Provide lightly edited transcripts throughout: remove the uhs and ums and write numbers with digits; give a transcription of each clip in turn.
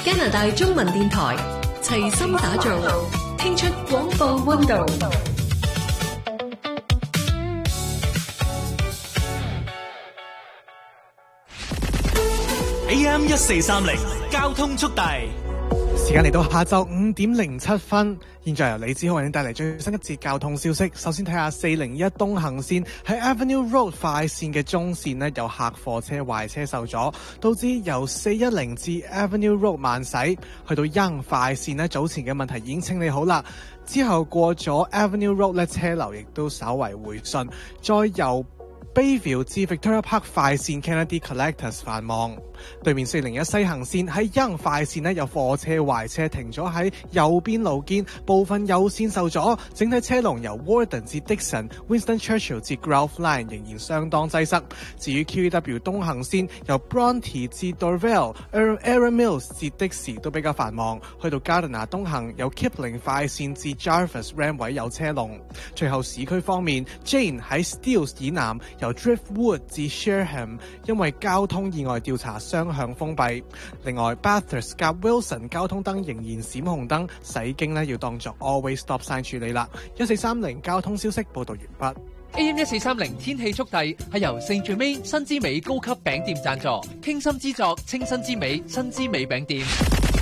加拿大中文電台齊心打造，聽出廣播溫度。 AM 1430交通速遞， 時間嚟到下晝5點07分，現在由李子浩為你帶嚟最新一節交通消息。首先睇下401東行線喺 Avenue Road 快線嘅中線呢，有客貨車壞車受阻，導致由410至 Avenue Road 慢駛，去到 Yonge 快線呢，早前嘅問題已經清理好啦。之後過咗 Avenue Road 呢，車流亦都稍為回順，再由Bayview 至 Victoria Park 快線 Kennedy Collectors 繁忙。對面401西行線喺 Yonge 快線呢，有貨車壞車停咗喺右邊路肩，部分右線受阻，整體車龍由 Warden 至 Dixon、Winston Churchill 至 Grove Line 仍然相當擠塞。至於 QEW 東行線由 Bronte 至 Dorvale、Aaron Mills 至的士都比較繁忙，去到 Gardiner 東行由 Kipling 快線至 Jarvis Ram 位有車龍。最後市區方面 ，Jane 喺 Steeles 以南由 Driftwood 至 Sherham 因為交通意外調查雙向封閉。另外 Bathurst 及 Wilson 交通燈仍然閃紅燈，駛經呢要當作 Always Stop sign 處理啦。1430交通消息報道完畢。 AM 1430天氣速遞係由聖最美新之美高級餅店贊助，傾心之作清新之美新之美餅店。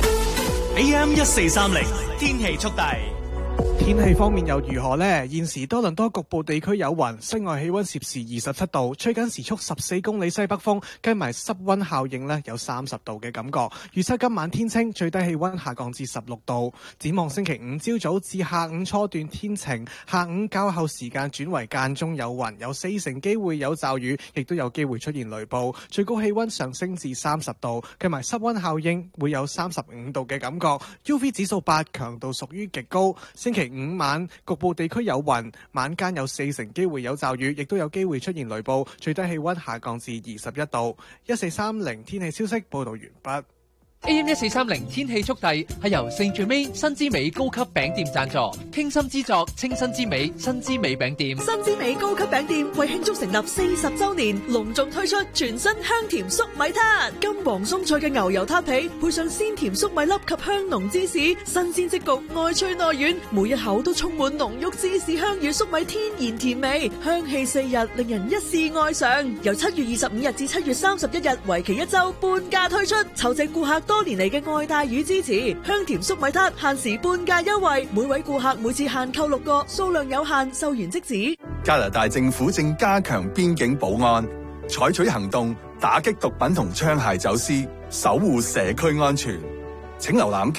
AM 1430天氣速遞。 天氣方面又如何呢？現時多倫多局部地區有雲，室外氣溫攝氏27度，吹緊時速14公里西北風，計埋濕溫效應呢，有30度嘅感覺。預測今晚天清，最低氣溫下降至16度。展望星期五朝早至下午初段天晴，下午較後時間轉為間中有雲，有40%機會有驟雨，亦都有機會出現雷暴。最高氣溫上升至30度，計埋濕溫效應會有35度嘅感覺。UV 指數8，強度屬於極高。星期5晚局部地區有雲，晚間有40%機會有驟雨，亦都有機會出現雷暴，最低氣溫下降至21度。1430天氣消息報道完畢。 AM 1430天氣速遞係由聖最美新之美高級餅店贊助，傾心之作清新之美新之美餅店。 新之美高級餅店為慶祝成立40周年，隆重推出全新香甜粟米撻，金黃鬆脆嘅牛油撻皮配上鮮甜粟米粒及香濃芝士，新鮮即焗，外脆內軟，每一口都充滿濃郁芝士香與粟米天然甜味，香氣4日，令人一試愛上。由7月25日至7月31日，為期1週半價推出，籌值顧客多年嚟嘅愛戴與支持，香甜粟米撻限時半價優惠，每位顧客每次限購6個，數量有限，售完即止。 加拿大政府正加強邊境保安，採取行動打擊毒品同槍械走私，守護社區安全。請瀏覽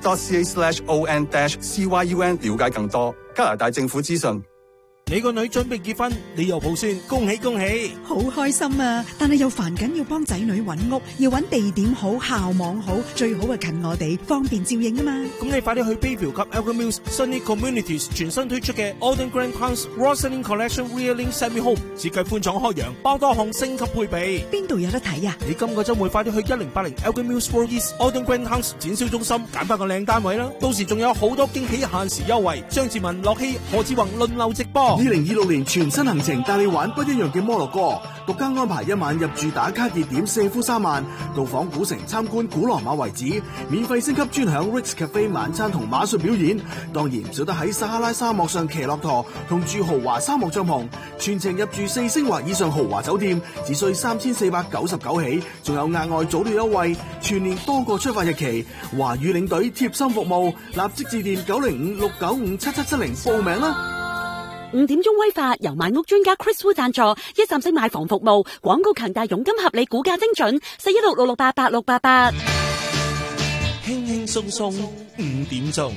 canada.ca/on-cyun 了解更多加拿大政府資訊。 你個女準備結婚，你又抱孫，恭喜恭喜！ 好開心啊！但係又煩緊要幫仔女揾屋，要揾地點好、校網好，最好係近我哋，方便照應啊嘛！ 咁你快啲去 Bayview 及 Elgin Mills Sunny Communities 全新推出嘅 Alden Grand House Raw Selling Collection Reeling Semi Home， 設計寬敞開揚，包多項升級配備。邊度有得睇啊？你今個週末快啲去1080 Elgin Mills Road East Alden Grand House 展銷中心揀翻個靚單位啦！到時仲有好多驚喜限時優惠，張志文、樂希、何志宏輪流直播。 2026年全新行程帶你玩不一樣嘅摩洛哥，獨家安排1晚入住打卡熱點舍夫沙曼，到訪古城參觀古羅馬遺址，免費升級專享 Ritz Cafe 晚餐同馬術表演，當然唔少得喺撒哈拉沙漠上騎駱駝同住豪華沙漠帳篷，全程入住4星或以上豪華酒店，只需3499起，仲有額外早鳥優惠，全年多個出發日期，華語領隊貼心服務，立即致電905-695-7770報名啦。 5點鐘威化由買屋專家 Chris Wu 贊助，一站式買房服務，廣告強大，佣金合理，估價精準，416-668-8688。 輕輕鬆鬆5點鐘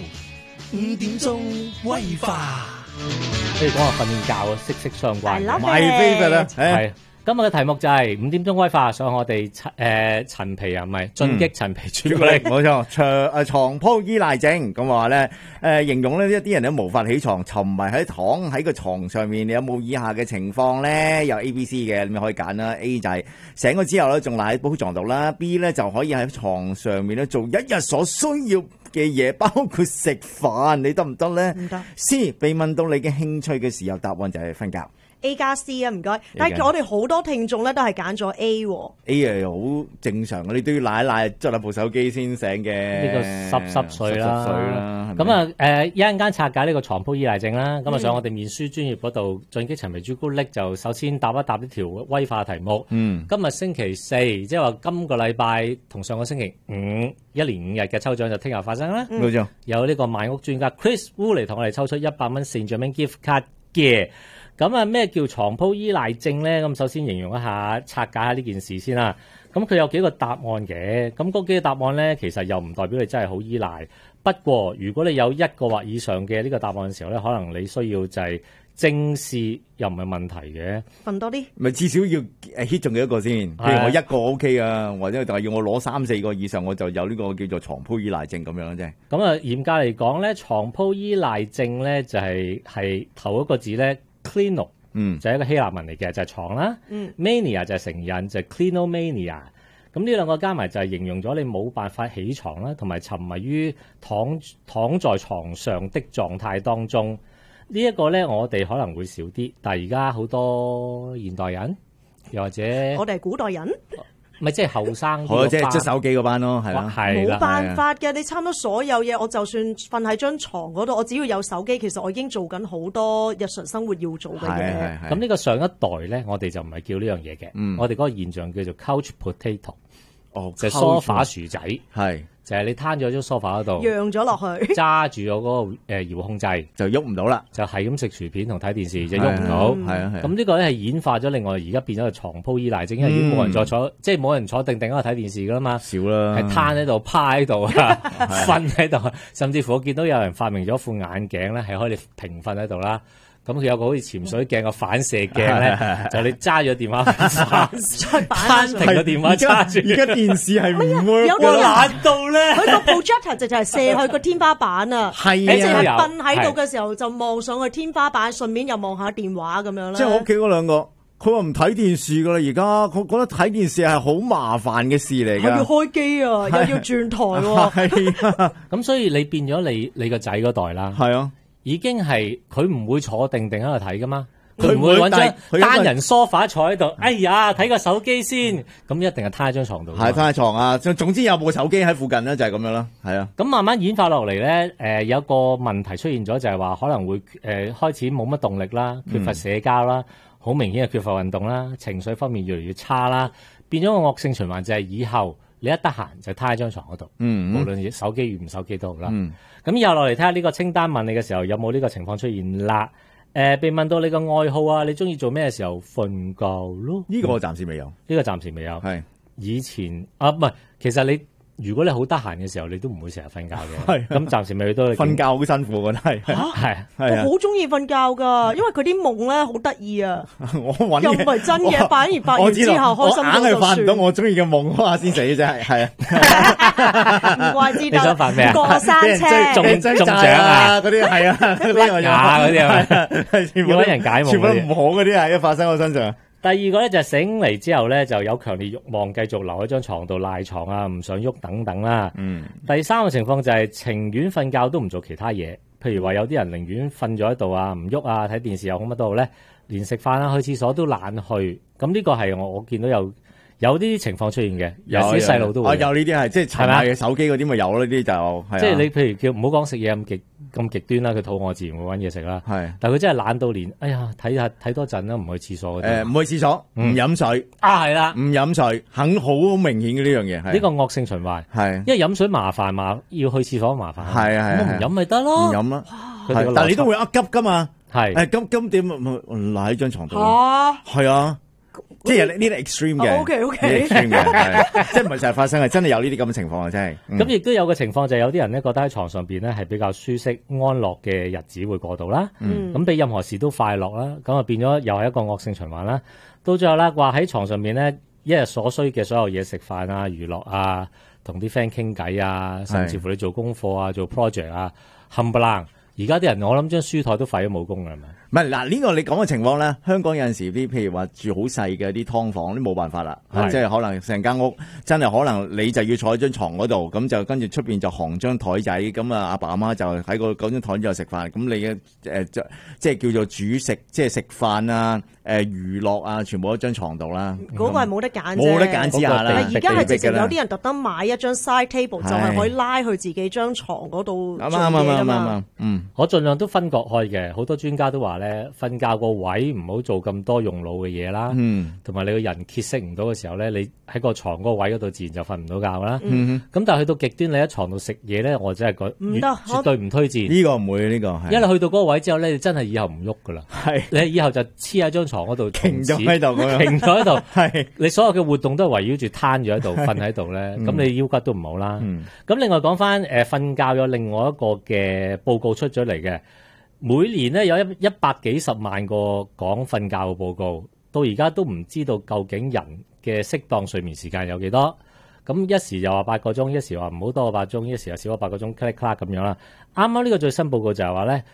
威化。 你哋講下瞓覺啊，息息相關。 My favorite啦， 係。今日嘅題目就係5點鐘威化，上我哋陳皮啊，唔係進擊陳皮朱古力， 冇錯。床鋪依賴症咁話咧，形容咧一啲人都無法起床，沉迷喺躺喺個床上面。你有冇以下嘅情況咧？有 A、B、C 嘅，你可以揀啦。A 就係醒咗之後咧，仲賴喺鋪床度啦。B 咧就可以喺床上面咧做一日所需要嘅嘢，包括食飯，你得唔得咧？唔得。C 被問到你嘅興趣嘅時候，答案就係瞓覺。 A 加 C 啊，唔該。但係我哋好多聽眾咧都係揀咗 A 喎。 A 係好正常嘅，你都要賴一賴執下部手機先醒嘅。 呢個濕碎啦。咁啊一陣間拆解呢個床鋪依賴症啦。咁啊上我哋面書專頁嗰度進擊陳皮朱古力就首先答一答呢條威化題目。今日星期四，即係話今個禮拜同上個星期五1連5日嘅抽獎就聽日發生啦。 冇錯。 有呢個買屋專家 Chris Wu 嚟同我哋抽出100蚊St. Germain gift card 嘅。咁啊咩叫床鋪依賴症咧？咁首先形容一下，拆解下呢件事先啦。咁佢有幾個答案嘅，咁嗰幾個答案咧，其實又唔代表你真係好依賴。不過如果你有一個或以上嘅呢個答案嘅時候咧，可能你需要就係正視，又唔係問題嘅。 問多啲， 咪至少要 hit 中幾多個先？譬如我一個 OK 啊，或者就係要我攞3、4個以上，我就有呢個叫做床鋪依賴症咁樣啫。 咁啊嚴格嚟講咧，床鋪依賴症咧就係頭一個字咧。Klino， 就係一個希臘文嚟嘅，就係床啦。Mania 就係成癮，就係 Klinomania。咁呢兩個加埋就係形容咗你冇辦法起床啦，同埋沉迷於躺在床上的狀態當中。呢一個咧，我哋可能會少啲，但係而家好多現代人，又或者我哋係古代人。 咪即係後生， 即係手機嗰班咯，係啦， 冇辦法嘅。你差唔多所有嘢，我就算瞓喺張床嗰度，我只要有手機，其實我已經做緊好多日常生活要做嘅嘢。 咁呢個上一代咧，我哋就唔係叫呢樣嘢嘅，我哋嗰個現象叫做 couch potato，就係梳化薯仔，係就係你攤咗張梳化嗰度， 讓咗落去， 揸住咗嗰個遙控掣就喐唔到啦， 就係咁食薯片同睇電視就喐唔到。係啊，咁呢個咧係演化咗，另外而家變咗個床鋪依賴症，因為已經冇人再坐，即係冇人坐定定喺度睇電視噶啦嘛， 少啦， 係攤喺度、趴喺度啊，瞓喺度，甚至乎我見到有人發明咗副眼鏡咧，係可以平瞓喺度啦。咁佢有個好似潛水鏡嘅反射鏡咧，就你揸咗電話攤停個電話揸住。 而家電視係唔會有啲懶到咧， 佢個 projector 就係射去個天花板啊， 係啊， 你淨係瞓喺度嘅時候就望上去天花板，順便又望下電話咁樣啦。 即係我屋企嗰兩個，佢話唔睇電視噶啦，而家佢覺得睇電視係好麻煩嘅事嚟㗎。 係要開機啊，又要轉台喎。 係啊，咁所以你變咗你個仔嗰代啦。 係啊。 已經係佢唔會坐定定喺度睇噶嘛，佢唔會揾張單人梳化坐喺度，哎呀睇個手機先，咁一定係攤喺張床度。 係攤喺床啊，總之有部手機喺附近咧，就係咁樣啦。係啊， 咁慢慢演化落嚟咧，有個問題出現咗，就係話可能會開始冇乜動力啦，缺乏社交啦，好明顯係缺乏運動啦，情緒方面越嚟越差啦，變咗個惡性循環，就係以後你一得閒就攤喺張床嗰度，無論手機與唔手機都好啦。咁以後落嚟睇下呢個清單問你嘅時候有冇呢個情況出現啦？被問到你個愛好啊，你中意做咩嘅時候瞓覺咯？ 呢個我暫時未有， 呢個暫時未有。係以前啊，唔係，其實你如果你好得閒嘅時候，你都唔會成日瞓覺嘅。係咁，暫時未到。 瞓覺好辛苦，我覺得係。 係我好中意瞓覺噶，因為佢啲夢咧好得意啊。 我又唔係真嘅，反而發完之後開心到就算。我硬係發唔到我中意嘅夢，開下先死啫，係啊。 唔怪之得。 你想發咩啊？ 過山車、 中獎啊！ 嗰啲係啊，呢個假嗰啲係全部揾人解夢， 全部都唔好嗰啲係一發生我身上。 第二個咧就係醒嚟之後咧就有強烈慾望繼續留喺張床度賴床啊，唔想喐等等啦。第三個情況就係情願瞓覺都唔做其他嘢，譬如話有啲人寧願瞓咗喺度啊，唔喐啊，睇電視又好乜都好咧，連食飯啊去廁所都懶去。咁呢個係我見到有啲情況出現嘅，有啲細路都會。 有呢啲係即係沉迷嘅手機嗰啲咪有咯，呢啲就即係你譬如叫唔好講食嘢咁極端啦，佢肚餓自然會揾嘢食啦。係，但係佢真係懶到連哎呀睇多陣啦，唔去廁所嗰啲。 唔去廁所，唔飲水啊，係啦， 唔飲水，肯好明顯嘅呢樣嘢。 呢個惡性循環係，因為飲水麻煩要去廁所麻煩。係啊係，咁唔飲咪得咯。 唔飲啦，但係你都會急噶嘛。係，急點賴喺張床度。係啊。即係呢啲 extreme 嘅，extreme 嘅，即係唔係成日發生，係真係有呢啲咁嘅情況啊！真係。 咁亦都有個情況就係有啲人咧覺得喺床上邊咧係比較舒適安樂嘅日子會過到啦，咁比任何事都快樂啦，咁啊變咗又係一個惡性循環啦。到最後啦，話喺床上邊咧一日所需嘅所有嘢，食飯啊、娛樂啊、同啲 friend 傾偈啊，甚至乎你做功課啊、做 project 啊，冚唪唥而家啲人我諗張書台都廢咗武功㗎係咪？ 唔係嗱，呢個你講嘅情況咧，香港有陣時啲譬如話住好細嘅啲劏房都冇辦法啦，即係可能成間屋真係可能你就要坐喺張床嗰度，咁就跟住出邊就行張台仔，咁啊阿爸阿媽就喺嗰張台度食飯，咁你嘅即係叫做煮食，即係食飯啊、娛樂啊，全部喺張床度啦。 嗰個係冇得揀啫， 冇得揀之下啦。 而家係直情有啲人特登買一張 side table，就係可以拉去自己張床嗰度做嘢㗎嘛。 我盡量都分割開嘅，好多專家都話咧，瞓覺個位唔好做咁多用腦嘅嘢啦，同埋你個人歇息唔到嘅時候咧，你喺個床嗰個位嗰度自然就瞓唔到覺啦。咁但係去到極端，你喺床度食嘢咧，我真係覺得唔得，絕對唔推薦。 呢個唔會，呢個係。因為去到嗰個位之後咧，你真係以後唔喐噶啦。係你以後就黐喺張床嗰度， 停咗喺度咁樣， 停咗喺度。係你所有嘅活動都係圍繞住攤咗喺度，瞓喺度咧，咁你腰骨都唔好啦。咁另外講翻瞓覺有另外一個嘅報告出咗嚟嘅。每年咧有100幾十萬個講瞓覺嘅報告，到而家都唔知道究竟人嘅適當睡眠時間有幾多。咁一時又話8個鐘，一時話唔好多過8鐘，一時又少過8個鐘 click clack 咁樣啦。啱啱呢個最新報告就係話咧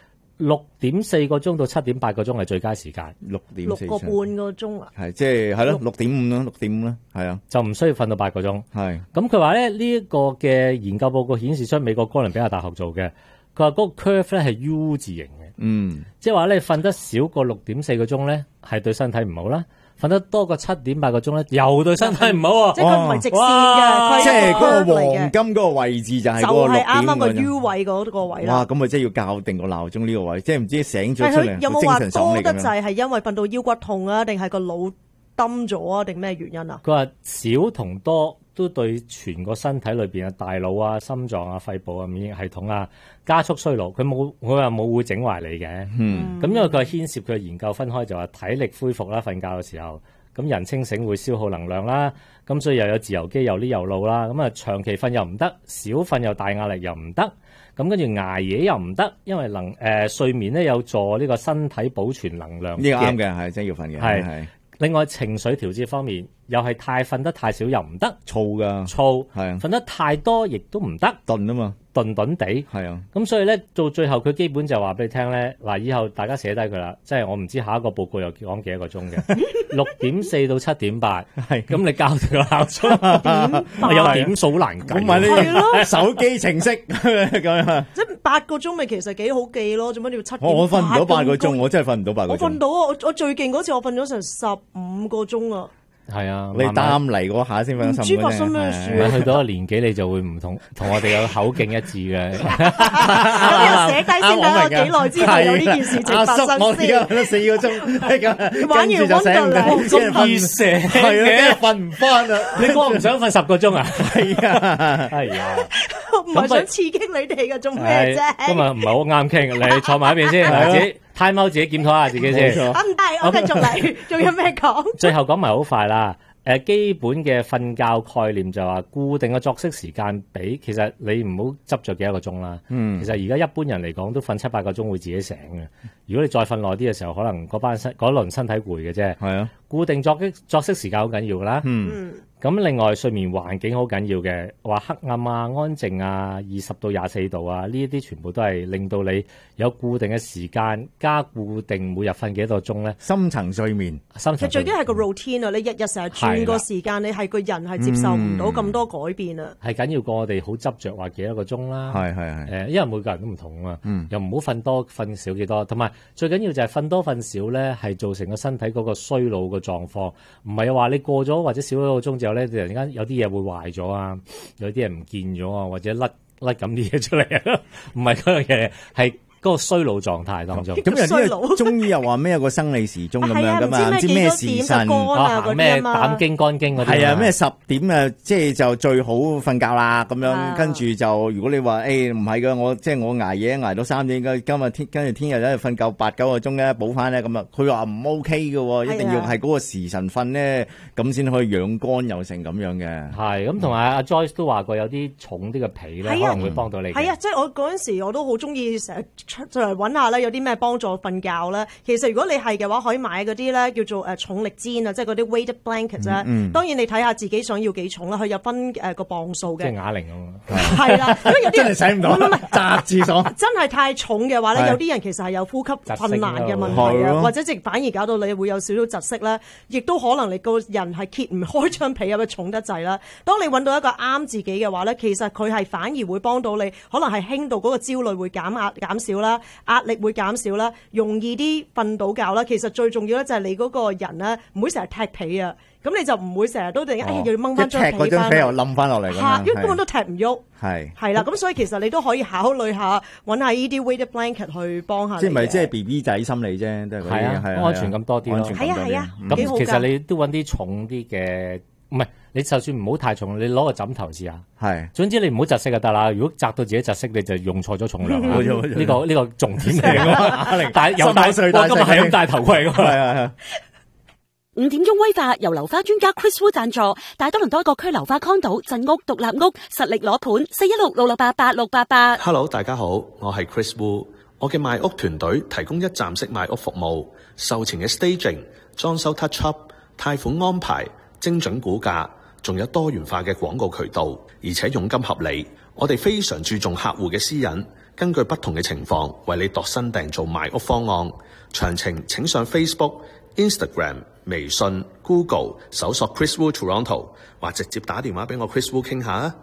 ，6.4個鐘到7.8個鐘係最佳時間 ，6個半個鐘啊， 係即係係咯，6.5啦，6.5啦，係啊， 就唔需要瞓到8個鐘。 係咁佢話咧呢一個嘅研究報告顯示出美國哥倫比亞大學做嘅。佢話嗰個 curve 咧係 U 字形嘅，即係話咧瞓得少過6.4個鐘咧係對身體唔好啦，瞓得多過7.8個鐘咧又對身體唔好喎。 即係佢唔係直線嘅， 即係嗰個黃金嗰個位置就係嗰個6點啱啱個 U 位嗰個位啦。 哇！咁咪即係要校定個鬧鐘呢個位，即係唔知醒咗出嚟有冇話多得咁樣。 滯係因為瞓到腰骨痛啊，定係個腦冧咗啊，定咩原因啊？ 佢話少同多都對全個身體裏邊嘅大腦啊、心臟啊、肺部啊、免疫系統啊加速衰老。佢話冇會整壞你嘅。咁因為佢係牽涉佢嘅研究分開，就話體力恢復啦，瞓覺嘅時候，咁人清醒會消耗能量啦，咁所以又有自由基又呢又路啦。咁啊長期瞓又唔得，少瞓又大壓力又唔得，咁跟住捱夜又唔得，因為睡眠咧有助呢個身體保存能量。 呢個啱嘅，係真係要瞓嘅。係。 另外情緒調節方面，又係瞓得太少又唔得， 燥㗎， 係瞓得太多亦都唔得， 頓啊嘛， 頓地係啊。 咁所以咧，到最後佢基本就話俾你聽咧，嗱以後大家寫低佢啦，即係我唔知下一個報告又講幾多個鐘嘅，6.4到7.8，係咁你校定個鬧鐘，有點數難計， 唔係你手機程式咁樣， 即係8個鐘咪其實幾好記咯，做乜要7.8？ 我瞓唔到8個鐘，我真係瞓唔到8個鐘。 我瞓到啊！我最勁嗰次我瞓咗成15個鐘啊！ 係啊， 你啱嚟嗰下先瞓15個鐘。唔知發生咩事。 去到個年紀你就會唔同我哋有口徑一致嘅。 咁又寫低先睇我幾耐之後有呢件事情發生先。 我而家瞓咗4個鐘， 玩完溫度啦， 咁易醒嘅， 瞓唔翻啊！ 你哥唔想瞓10個鐘啊？ 係啊， 係啊。 唔係想刺激你哋嘅，做咩啫？ 今日唔係好啱傾，你坐埋一邊先，自己 time out 自己檢討下自己先。 唔係，我繼續嚟，仲有咩講？ 最後講埋好快啦。基本嘅瞓覺概念就話固定嘅作息時間比，其實你唔好執着幾多個鐘啦。其實而家一般人嚟講都瞓7-8個鐘會自己醒嘅。如果你再瞓耐啲嘅時候，可能嗰輪身體攰嘅啫。係啊，固定作息時間好緊要㗎啦。咁另外睡眠環境好緊要嘅，話黑暗啊、安靜啊、20到24度啊，呢一啲全部都係令到你有固定嘅時間加固定每日瞓幾多個鐘咧。 深層睡眠， 其實最緊係個 routine 啊！你日日成日轉個時間，你係個人係接受唔到咁多改變啊。 係緊要過我哋好執着話幾多個鐘啦。係因為每個人都唔同啊嘛。又唔好瞓多瞓少幾多，同埋最緊要就係瞓多瞓少咧，係造成個身體嗰個衰老嘅狀況。唔係話你過咗或者少咗個鐘之後咧，突然間有啲嘢會壞咗啊，有啲嘢唔見咗啊，或者甩咁啲嘢出嚟啊，唔係嗰樣嘢，係嗰個衰老狀態當中。 咁有啲中醫又話咩有個生理時鐘咁樣噶嘛，唔知咩時辰咩膽經肝經嗰啲。 係啊，咩10點啊，即係就最好瞓覺啦咁樣。跟住就如果你話唔係噶，我捱夜捱到3點，跟住聽日咧瞓夠8-9個鐘咧補翻咧咁啊，佢話唔 OK 嘅，一定要係嗰個時辰瞓咧，咁先可以養肝又成咁樣嘅。 係咁，同埋阿 Joyce 都話過有啲重啲嘅被咧，可能會幫到你。 係啊，即係我嗰陣時我都好中意成日就嚟揾下咧有啲咩幫助瞓覺咧。其實如果你係嘅話，可以買嗰啲咧叫做重力氈啊，即係嗰啲 weighted blanket 咧。當然你睇下自己想要幾重啦，佢有分個磅數嘅。 即係啞鈴咁啊。 係啦，因為有啲真係使唔到，唔係雜字所。 真係太重嘅話咧，有啲人其實係有呼吸困難嘅問題啊，或者反而搞到你會有少少窒息啦，亦都可能你個人係揭唔開張被，因為重得滯啦。當你揾到一個啱自己嘅話咧，其實佢係反而會幫到你，可能係輕度嗰個焦慮會減少啦，壓力會減少啦，容易啲瞓到覺啦。其實最重要咧就係你嗰個人咧唔會成日踢被啊，咁你就唔會成日都突然間又要掹翻張被翻。 踢嗰張被又冧翻落嚟㗎， 因為根本都踢唔喐。係啦，咁所以其實你都可以考慮下揾下呢啲 weighted blanket 去幫下你。 即係咪即係 BB 仔心理啫，都係嗰啲係安全感多啲咯。 係啊， 咁其實你都揾啲重啲嘅，唔係你就算唔好太重，你攞個枕頭試下。係，總之你唔好窒息就得啦。如果窒到自己窒息，你就用錯咗重量啦。呢個重點嚟㗎。但係又戴今日係咁戴頭盔㗎。係。 5點鐘威化由流花專家 Chris Wu 贊助，大多倫多各區流花康島鎮屋獨立屋實力攞盤，416-668-8688。 Hello， 大家好，我係 Chris Wu， 我嘅賣屋團隊提供一站式賣屋服務，售前嘅 staging、裝修 touch up、貸款安排、精準估價，仲有多元化嘅廣告渠道，而且佣金合理。我哋非常注重客戶嘅私隱，根據不同嘅情況為你度身訂造賣屋方案。詳情請上 Facebook、Instagram、微信、Google 搜索 Chris Wu Toronto， 或直接打電話俾我 Chris Wu 傾下啊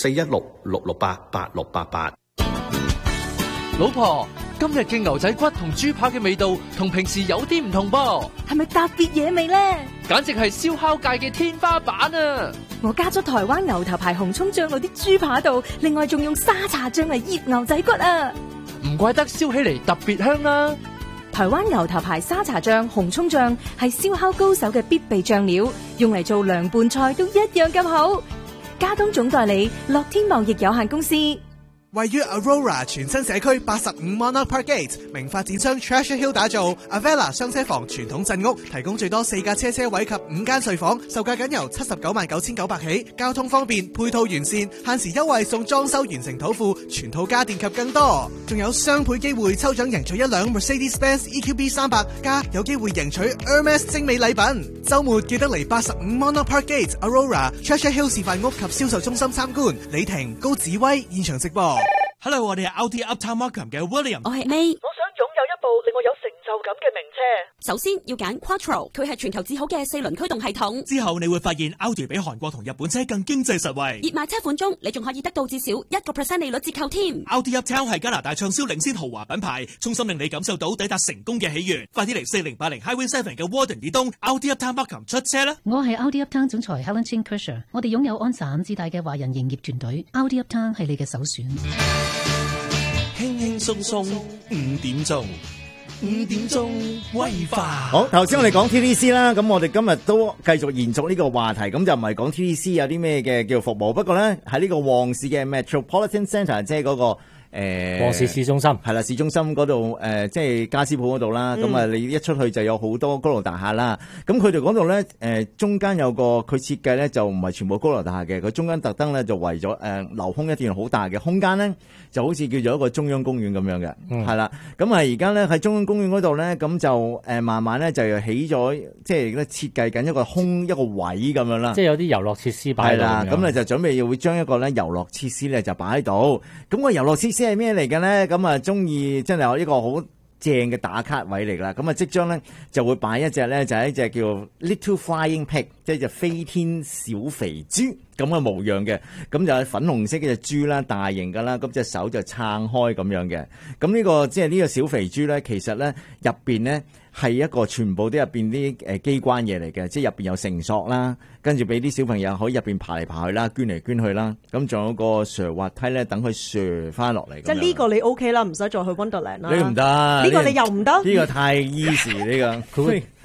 ，416-668-8688。 老婆，今日嘅牛仔骨同豬扒嘅味道同平時有啲唔同噃， 係咪特別野味呢？ 簡直係燒烤界嘅天花板啊！ 我加咗台灣牛頭牌紅蔥醬落啲豬扒度，另外仲用沙茶醬嚟醃牛仔骨啊！ 唔怪得燒起嚟特別香啦！ 台灣牛頭牌沙茶醬、紅蔥醬係燒烤高手嘅必備醬料，用嚟做涼拌菜都一樣咁好。加東總代理樂天貿易有限公司。 位於 Aurora 全新社區85 Monarch Park Gate， 名發展商 Treasure Hill 打造 Avella 雙車房傳統鎮屋，提供最多4架車位及5間睡房，售價僅由799900起，交通方便，配套完善，限時優惠送裝修完成土庫，全套家電及更多，仲有雙倍機會抽獎贏取一輛 Mercedes-Benz EQB 300，加有機會贏取 Hermes 精美禮品。週末記得嚟85 Monarch Park Gate Aurora Treasure Hill 示範屋及銷售中心參觀。李婷、高子威現場直播。 Hello， 我哋係 Audi Uptown Markham 嘅 William。 我係 May。 我想擁有一部令我有成就感嘅名車。 首先要揀 Quattro， 佢係全球至好嘅4輪驅動系統。 之後你會發現 Audi 比韓國同日本車更經濟實惠。 熱賣車款中，你仲可以得到至少1% 利率折扣添。 Audi Uptown 係加拿大暢銷領先豪華品牌，衷心令你感受到抵達成功嘅喜悅。快啲嚟4080 Highway 7嘅 Warden 以東 Audi Uptown Markham 出車啦！ 我係 Audi Uptown 總裁 Helen Chin Kersher， 我哋擁有安省自帶嘅華人營業團隊。Audi Uptown 係你嘅首選。 輕輕鬆鬆5點鐘威化。 好，頭先我哋講 TTC 啦，咁我哋今日都繼續延續呢個話題，咁就唔係講 TTC 有啲咩嘅叫服務，不過咧喺呢個旺市嘅 Metropolitan Centre， 即係嗰個旺市市中心係啦，市中心嗰度即係家私鋪嗰度啦。咁啊，你一出去就有好多高樓大廈啦。咁佢哋嗰度咧中間有個佢設計咧就唔係全部高樓大廈嘅，佢中間特登咧就為咗留空一段好大嘅空間咧，就好似叫做一個中央公園咁樣嘅，係啦。咁啊而家咧喺中央公園嗰度咧，咁就慢慢咧就起咗，即係咧設計緊一個位咁樣啦。 即係有啲遊樂設施擺喺度。係啦， 咁咧就準備會將一個咧遊樂設施咧就擺喺度。咁個遊樂設施係咩嚟嘅咧？咁啊中意真係有呢個好正嘅打卡位嚟啦。咁啊即將咧就會擺一隻咧就係一隻叫 Little Flying Pig， 即係隻飛天小肥豬咁嘅模樣嘅。咁就係粉紅色嘅隻豬啦，大型噶啦，咁隻手就撐開咁樣嘅。咁呢個即係呢個小肥豬咧，其實咧入邊咧係一個全部都入邊啲機關嘢嚟嘅，即係入邊有繩索啦，跟住俾啲小朋友可以入邊爬嚟爬去啦，捐嚟捐去啦，咁仲有個斜滑梯咧，等佢斜翻落嚟。 即係呢個你 OK 啦，唔使再去 Wonderland 啦。 呢個唔得， 呢個你又唔得。 呢個太 easy 呢個。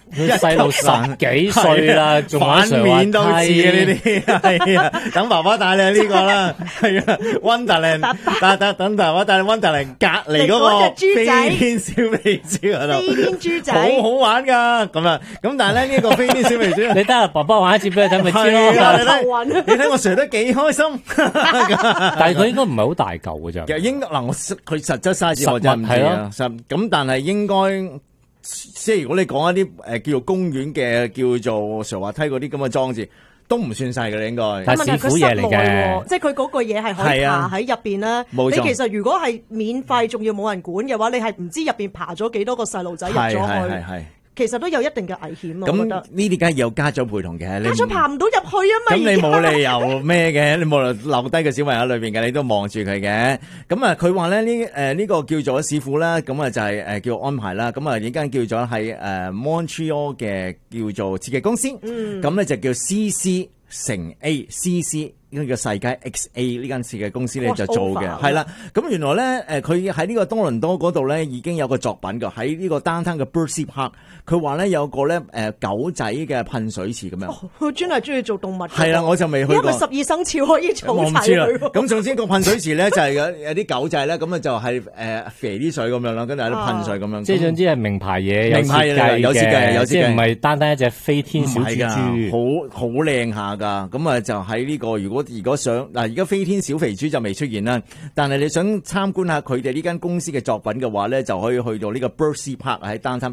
細路10幾歲啦，仲玩反面都似嘅呢啲，係啊，等爸爸帶你呢個啦，係啊 ，Wonderland，等爸爸帶你 Wonderland 隔離嗰個飛天小肥豬嗰度， 飛天豬仔好好玩㗎，咁但係咧呢個飛天小肥豬， 你得啊，爸爸玩一次俾你睇咪知咯，你睇我 Sir 得幾開心， 但係佢應該唔係好大嚿嘅咋， 其實應該嗱，佢實質 size 我真係唔知啊，咁但係應該。即係如果你講一啲叫做公園嘅叫做瀡滑梯嗰啲咁嘅裝置，都唔算細嘅應該。 但係師傅嘢嚟嘅， 即係佢嗰個嘢係可以爬喺入邊啦。你其實如果係免費，仲要冇人管嘅話，你係唔知入邊爬咗幾多個細路仔入咗去。其實都有一定嘅危險，我覺得。 呢啲梗係有家長陪同嘅， 家長爬唔到入去啊嘛。 咁你冇理由咩嘅？你冇理由留低個小朋友裏邊嘅，你都望住佢嘅。咁啊，佢話咧呢個叫做師傅啦，咁啊就係叫安排啦。咁啊呢間叫做係Montreal 嘅叫做設計公司，咁咧就叫 CC 乘 A，CC。呢個世界 XA 呢間設計公司咧就做嘅，係啦。咁原來咧佢喺呢個多倫多嗰度咧已經有個作品㗎，喺呢個 downtown 嘅 Birdsea Park。佢話咧有個咧狗仔嘅噴水池咁樣。 佢專係中意做動物。 係啦，我就未去過。 因為12生肖可以儲齊佢。 我唔知啦。咁總之個噴水池咧就係有啲狗仔咧，咁啊就係肥啲水咁樣啦，跟住有啲噴水咁樣。 即係總之係名牌嘢， 名牌嘢有設計， 即係唔係單單一隻飛天小豬豬， 好靚下㗎。咁啊就喺呢個如果想嗱，而家飛天小肥豬就未出現啦，但係你想參觀下佢哋呢間公司嘅作品嘅話咧，就可以去到呢個 Birdsea Park 喺 downtown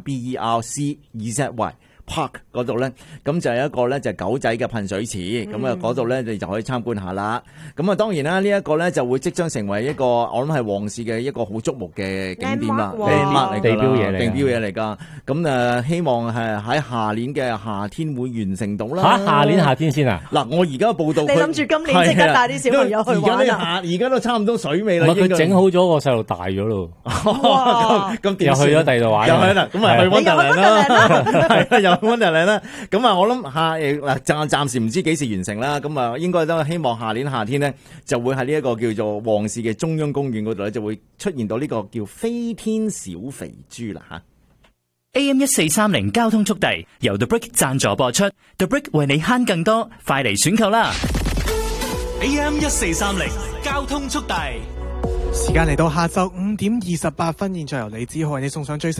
BERCEZY Park 嗰度咧，咁就有一個咧就狗仔嘅噴水池，咁啊嗰度咧你就可以參觀下啦。咁啊當然啦，呢一個咧就會即將成為一個我諗係旺市嘅一個好矚目嘅景點啦， 地標嘢嚟㗎。咁希望係喺下年嘅夏天會完成到啦。 下年夏天先啊？ 嗱，我而家報道你諗住今年即刻帶啲小朋友去玩啊？ 而家都差唔多水尾啦。 佢整好咗個細路大咗咯。 咁又去咗第二度玩。 又去啦，咁啊去溫特蘭啦。係啊，Wonderland啦，咁啊，我諗暫時唔知幾時完成啦，咁啊，應該都希望下年夏天呢，就會喺呢一個叫做旺市嘅中央公園嗰度咧，就會出現到呢個叫飛天小肥豬啦吓。 AM 1430交通速遞由 The Brick 贊助播出 ，The Brick 為你慳更多，快嚟選購啦 ！AM 1430交通速遞， 時間嚟到下晝5點28分，現在由李子豪為你送上最新